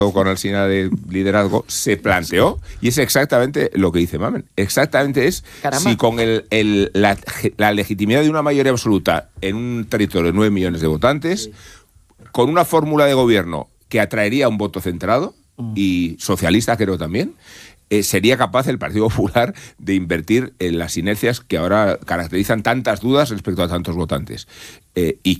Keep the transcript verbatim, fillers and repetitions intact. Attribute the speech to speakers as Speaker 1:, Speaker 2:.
Speaker 1: con Alsina de liderazgo, se planteó, y es exactamente lo que dice Mamen. Exactamente es
Speaker 2: Caramba.
Speaker 1: si con el, el, la, la legitimidad de una mayoría absoluta en un territorio de nueve millones de votantes, sí. con una fórmula de gobierno que atraería un voto centrado, mm. y socialista creo también, eh, sería capaz el Partido Popular de invertir en las inercias que ahora caracterizan tantas dudas respecto a tantos votantes. Eh, y